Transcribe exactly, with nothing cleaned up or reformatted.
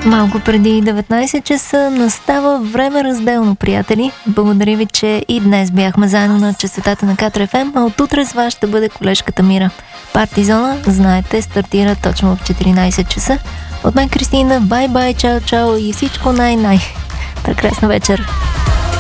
Малко преди деветнайсет часа настава време разделно, приятели. Благодаря ви, че и днес бяхме заедно на честотата на Катра еф ем, а от утре с вас ще бъде колежката Мира. Парти зона, знаете, стартира точно в четиринайсет часа. От мен Кристина, бай-бай, чао-чао и всичко най-най. Прекрасна вечер!